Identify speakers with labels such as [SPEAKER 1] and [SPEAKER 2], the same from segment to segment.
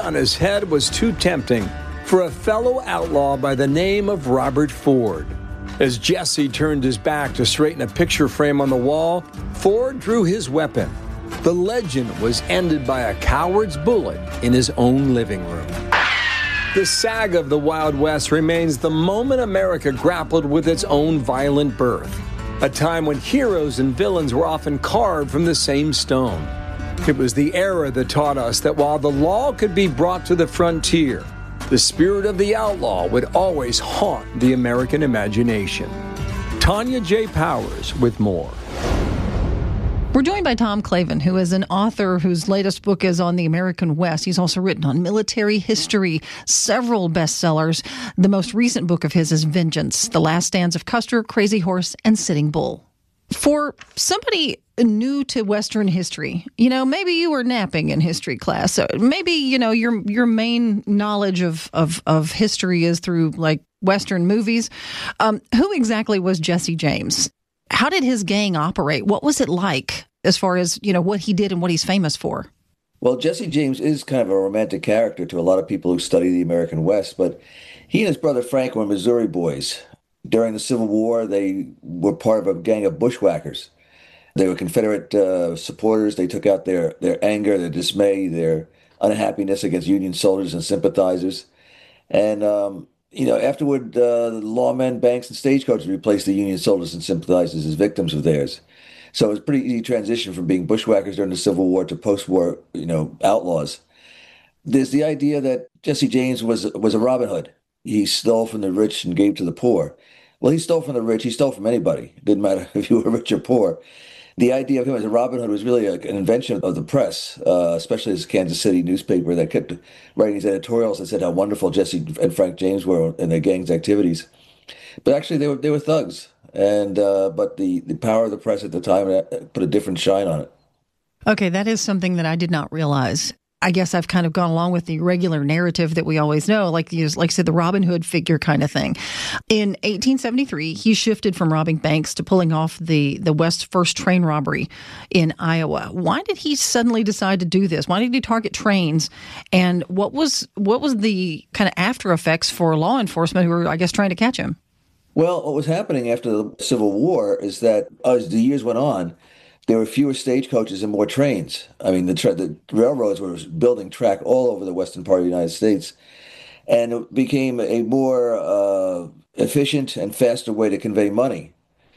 [SPEAKER 1] on his head was too tempting for a fellow outlaw by the name of Robert Ford. As Jesse turned his back to straighten a picture frame on the wall, Ford drew his weapon. The legend was ended by a coward's bullet in his own living room. The saga of the Wild West remains the moment America grappled with its own violent birth, a time when heroes and villains were often carved from the same stone. It was the era that taught us that while the law could be brought to the frontier, the spirit of the outlaw would always haunt the American imagination. Tanya J. Powers with more.
[SPEAKER 2] We're joined by Tom Clavin, who is an author whose latest book is on the American West. He's also written on military history, several bestsellers. The most recent book of his is Vengeance, The Last Stands of Custer, Crazy Horse, and Sitting Bull. For somebody new to Western history, maybe you were napping in history class. So maybe, your main knowledge of history is through like Western movies. Who exactly was Jesse James? How did his gang operate? What was it like as far as, what he did and what he's famous for?
[SPEAKER 3] Well, Jesse James is kind of a romantic character to a lot of people who study the American West, but he and his brother Frank were Missouri boys. During the Civil War, they were part of a gang of bushwhackers. They were Confederate supporters. They took out their anger, their dismay, their unhappiness against Union soldiers and sympathizers. And, afterward, the lawmen, banks, and stagecoaches replaced the Union soldiers and sympathizers as victims of theirs. So it was a pretty easy transition from being bushwhackers during the Civil War to post-war, outlaws. There's the idea that Jesse James was a Robin Hood. He stole from the rich and gave to the poor. Well, he stole from the rich. He stole from anybody. It didn't matter if you were rich or poor. The idea of him as a Robin Hood was really an invention of the press, especially this Kansas City newspaper that kept writing these editorials that said how wonderful Jesse and Frank James were in their gang's activities. But actually, they were thugs. And but the power of the press at the time put a different shine on it.
[SPEAKER 2] Okay, that is something that I did not realize. I guess I've kind of gone along with the regular narrative that we always know, like I said, the Robin Hood figure kind of thing. In 1873, he shifted from robbing banks to pulling off the West's first train robbery in Iowa. Why did he suddenly decide to do this? Why did he target trains? And what was the kind of after effects for law enforcement who were, I guess, trying to catch him?
[SPEAKER 3] Well, what was happening after the Civil War is that as the years went on, there were fewer stagecoaches and more trains. I mean, the railroads were building track all over the western part of the United States. And it became a more efficient and faster way to convey money.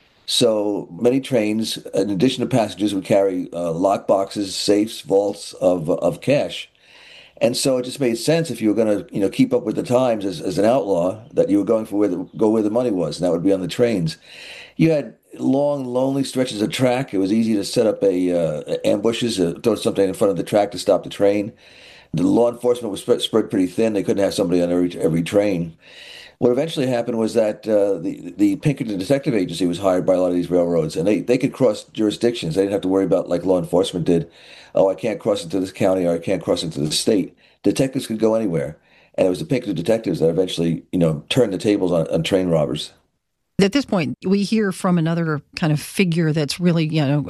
[SPEAKER 3] So many trains, in addition to passengers, would carry lock boxes, safes, vaults of cash. And so it just made sense if you were going to, keep up with the times as an outlaw, that you were going for where the money was, and that would be on the trains. You had long, lonely stretches of track. It was easy to set up ambushes, throw something in front of the track to stop the train. The law enforcement was spread pretty thin. They couldn't have somebody on every train. What eventually happened was that the Pinkerton Detective Agency was hired by a lot of these railroads, and they could cross jurisdictions. They didn't have to worry about, like law enforcement did, oh, I can't cross into this county or I can't cross into the state. Detectives could go anywhere. And it was the Pinkerton detectives that eventually, turned the tables on train robbers.
[SPEAKER 2] At this point, we hear from another kind of figure that's really,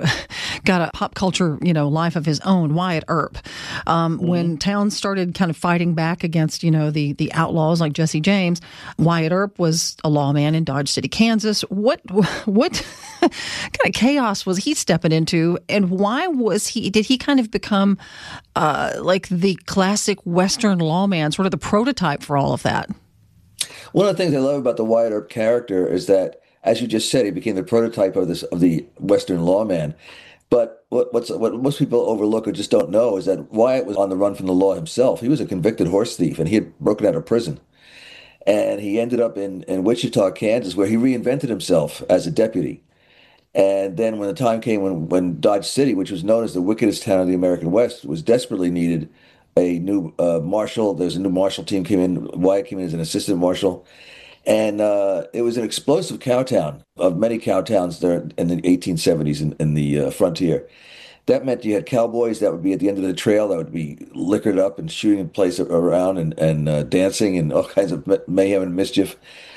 [SPEAKER 2] got a pop culture, life of his own, Wyatt Earp. When towns started kind of fighting back against, the outlaws like Jesse James, Wyatt Earp was a lawman in Dodge City, Kansas. What kind of chaos was he stepping into, and why did he kind of become like the classic Western lawman, sort of the prototype for all of that?
[SPEAKER 3] One of the things I love about the Wyatt Earp character is that, as you just said, he became the prototype of the Western lawman. But what most people overlook or just don't know is that Wyatt was on the run from the law himself. He was a convicted horse thief, and he had broken out of prison. And he ended up in Wichita, Kansas, where he reinvented himself as a deputy. And then when the time came when Dodge City, which was known as the wickedest town of the American West, was desperately needed a new marshal. There's a new marshal team came in. Wyatt came in as an assistant marshal. And it was an explosive cow town of many cow towns there in the 1870s in the frontier. That meant you had cowboys that would be at the end of the trail that would be liquored up and shooting the place around and dancing and all kinds of mayhem and mischief.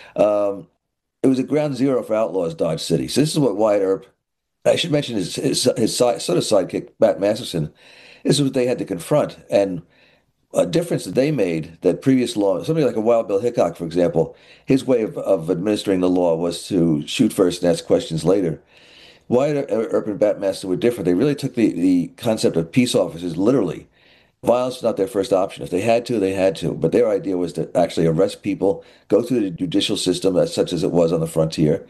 [SPEAKER 3] It was a ground zero for outlaws, Dodge City. So this is what Wyatt Earp, I should mention his sort of sidekick, Bat Masterson. This is what they had to confront. And a difference that they made that previous law, somebody like a Wild Bill Hickok, for example, his way of administering the law was to shoot first and ask questions later. Wyatt Earp and Bat Master were different. They really took the concept of peace officers literally. Violence was not their first option. If they had to, they had to. But their idea was to actually arrest people, go through the judicial system, as such as it was on the frontier,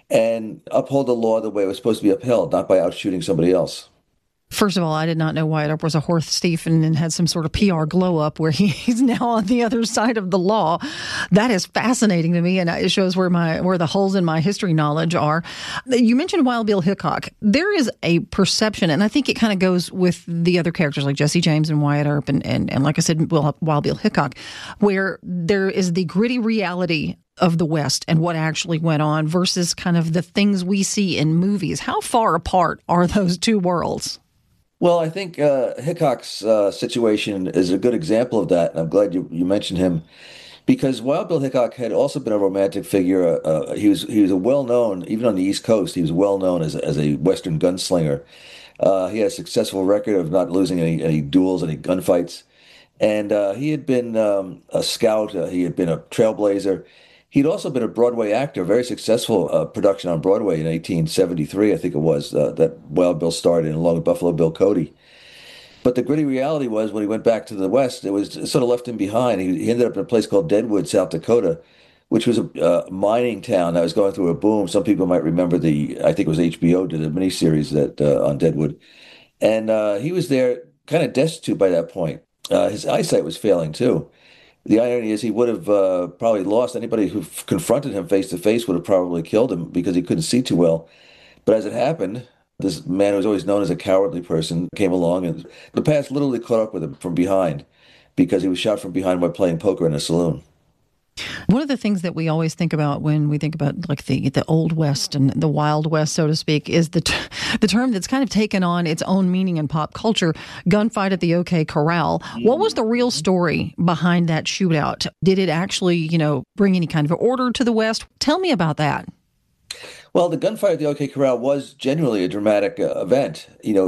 [SPEAKER 3] and uphold the law the way it was supposed to be upheld, not by outshooting somebody else.
[SPEAKER 2] First of all, I did not know Wyatt Earp was a horse thief and had some sort of PR glow up where he's now on the other side of the law. That is fascinating to me, and it shows where the holes in my history knowledge are. You mentioned Wild Bill Hickok. There is a perception, and I think it kind of goes with the other characters like Jesse James and Wyatt Earp and like I said, Wild Bill Hickok, where there is the gritty reality of the West and what actually went on versus kind of the things we see in movies. How far apart are those two worlds?
[SPEAKER 3] Well, I think Hickok's situation is a good example of that, and I'm glad you mentioned him because Wild Bill Hickok had also been a romantic figure. He was a well-known, even on the East Coast, he was well-known as a Western gunslinger. He had a successful record of not losing any duels, any gunfights, and he had been a scout. He had been a trailblazer. He'd also been a Broadway actor, very successful production on Broadway in 1873, I think it was, that Wild Bill starred in, along with Buffalo Bill Cody. But the gritty reality was when he went back to the West, it sort of left him behind. He ended up in a place called Deadwood, South Dakota, which was a mining town that was going through a boom. Some people might remember I think it was HBO did a miniseries on Deadwood. And he was there kind of destitute by that point. His eyesight was failing too. The irony is he would have probably lost. Anybody who confronted him face to face would have probably killed him because he couldn't see too well. But as it happened, this man who was always known as a cowardly person came along, and the past literally caught up with him from behind because he was shot from behind while playing poker in a saloon.
[SPEAKER 2] One of the things that we always think about when we think about like the Old West and the Wild West, so to speak, is the term that's kind of taken on its own meaning in pop culture, gunfight at the OK Corral. What was the real story behind that shootout? Did it actually, bring any kind of order to the West? Tell me about that.
[SPEAKER 3] Well, the gunfight at the OK Corral was genuinely a dramatic event.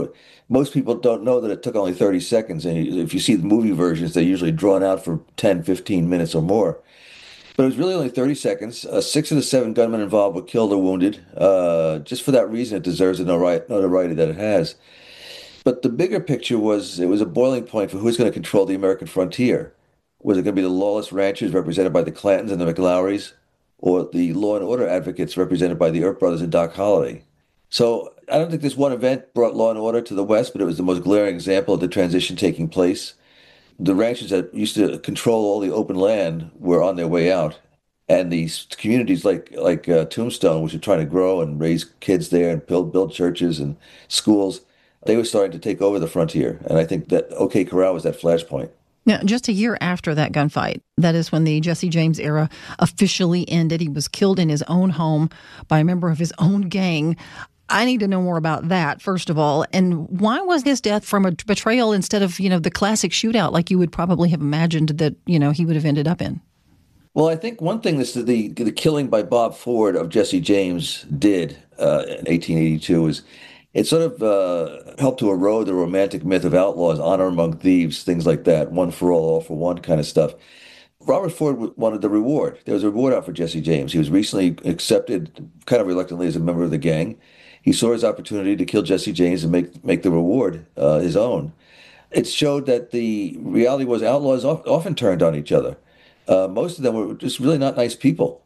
[SPEAKER 3] Most people don't know that it took only 30 seconds. And if you see the movie versions, they're usually drawn out for 10, 15 minutes or more. But it was really only 30 seconds. 6 of the 7 gunmen involved were killed or wounded. Just for that reason, it deserves the notoriety that it has. But the bigger picture was it was a boiling point for who's going to control the American frontier. Was it going to be the lawless ranchers represented by the Clantons and the McLaurys, or the law and order advocates represented by the Earp brothers and Doc Holliday? So I don't think this one event brought law and order to the West, but it was the most glaring example of the transition taking place. The ranchers that used to control all the open land were on their way out. And these communities like Tombstone, which are trying to grow and raise kids there and build churches and schools, they were starting to take over the frontier. And I think that OK Corral was that flashpoint.
[SPEAKER 2] Now, just a year after that gunfight, that is when the Jesse James era officially ended. He was killed in his own home by a member of his own gang. I need to know more about that, first of all. And why was his death from a betrayal instead of, the classic shootout like you would probably have imagined that, he would have ended up in?
[SPEAKER 3] Well, I think one thing that the killing by Bob Ford of Jesse James did in 1882 is it sort of helped to erode the romantic myth of outlaws, honor among thieves, things like that, one for all for one kind of stuff. Robert Ford wanted the reward. There was a reward out for Jesse James. He was recently accepted, kind of reluctantly, as a member of the gang. He saw his opportunity to kill Jesse James and make the reward his own. It showed that the reality was outlaws often turned on each other. Most of them were just really not nice people.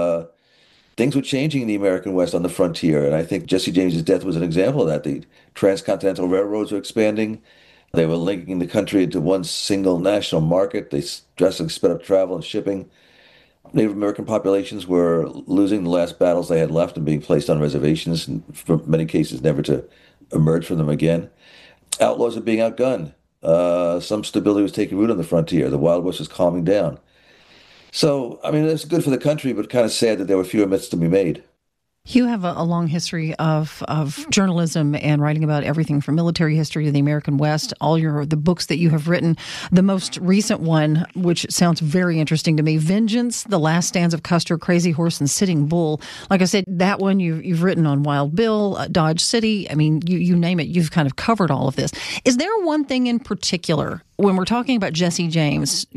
[SPEAKER 3] Things were changing in the American West on the frontier, and I think Jesse James's death was an example of that. The transcontinental railroads were expanding. They were linking the country into one single national market. They drastically sped up travel and shipping. Native American populations were losing the last battles they had left and being placed on reservations, and for many cases never to emerge from them again. Outlaws were being outgunned. Some stability was taking root on the frontier. The Wild West was calming down. So, I mean, it's good for the country, but kind of sad that there were fewer myths to be made.
[SPEAKER 2] You have a long history of journalism and writing about everything from military history to the American West, the books that you have written. The most recent one, which sounds very interesting to me, Vengeance, The Last Stands of Custer, Crazy Horse, and Sitting Bull. Like I said, that one you've written on Wild Bill, Dodge City. I mean, you name it, you've kind of covered all of this. Is there one thing in particular, when we're talking about Jesse James,